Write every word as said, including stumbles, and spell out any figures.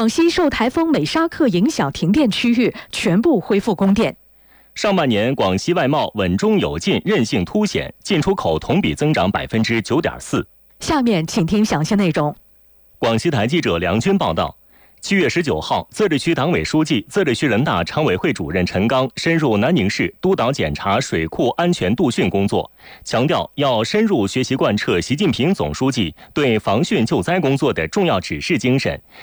广西受台风美沙克影响停电区域全部恢复供电。 上半年广西外贸稳中有进，韧性凸显，进出口同比增长百分之九点四。 下面请听详细内容。 广西台记者梁军报道。七月十九号，自治区党委书记、自治区人大常委会主任陈刚深入南宁市督导检查水库安全度汛工作，强调要深入学习贯彻习近平总书记对防汛救灾工作的重要指示精神，